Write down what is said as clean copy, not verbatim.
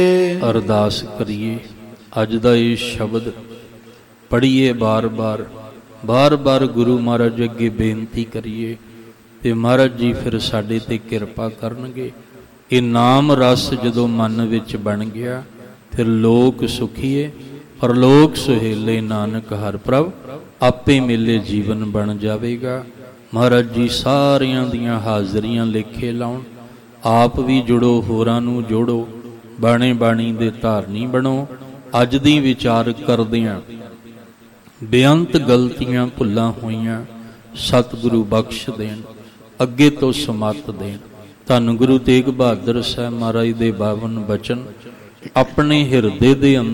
ਅਰਦਾਸ ਕਰੀਏ। ਅੱਜ ਦਾ ਇਹ ਸ਼ਬਦ ਪੜ੍ਹੀਏ ਬਾਰ ਬਾਰ ਗੁਰੂ ਮਹਾਰਾਜ ਅੱਗੇ ਬੇਨਤੀ ਕਰੀਏ ਤੇ ਮਹਾਰਾਜ ਜੀ ਫਿਰ ਸਾਡੇ ਤੇ ਕਿਰਪਾ ਕਰਨਗੇ। ਇਹ ਨਾਮ ਰਸ ਜਦੋਂ ਮਨ ਵਿੱਚ ਬਣ ਗਿਆ ਫਿਰ ਲੋਕ ਸੁਖੀਏ ਪਰਲੋਕ ਸੁਹੇਲੇ, ਨਾਨਕ ਹਰਿ ਪ੍ਰਭ ਆਪੇ ਮਿਲੇ ਜੀਵਨ ਬਣ ਜਾਵੇਗਾ। ਮਹਾਰਾਜ ਜੀ ਸਾਰਿਆਂ ਦੀਆਂ ਹਾਜ਼ਰੀਆਂ ਲੇਖੇ ਲਾਉਣ, ਆਪ ਵੀ ਜੁੜੋ, ਹੋਰਾਂ ਨੂੰ ਜੋੜੋ, ਬਾਣੇ ਬਾਣੀ ਦੇ ਧਾਰਨੀ ਬਣੋ। ਅੱਜ ਦੀ ਵਿਚਾਰ ਕਰਦਿਆਂ ਬੇਅੰਤ ਗਲਤੀਆਂ ਭੁੱਲਾਂ ਹੋਈਆਂ ਸਤਿਗੁਰੂ ਬਖਸ਼ ਦੇਣ, ਅੱਗੇ ਤੋਂ ਸਮੱਤ ਦੇਣ। ਧੰਨ ਗੁਰੂ ਤੇਗ ਬਹਾਦਰ ਸਾਹਿਬ ਮਹਾਰਾਜ ਦੇ 52 ਬਚਨ ਆਪਣੇ ਹਿਰਦੇ ਦੇ ਅੰਦਰ